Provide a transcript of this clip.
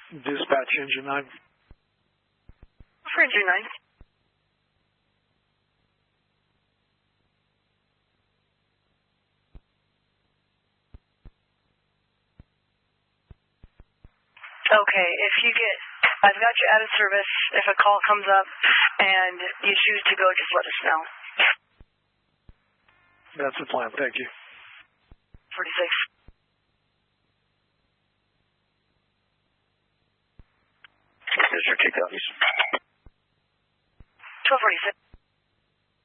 Dispatch engine 9. For engine 9. Okay, I've got you out of service. If a call comes up and you choose to go, just let us know. That's the plan. Thank you. 46. This is your 2 copies. 1246.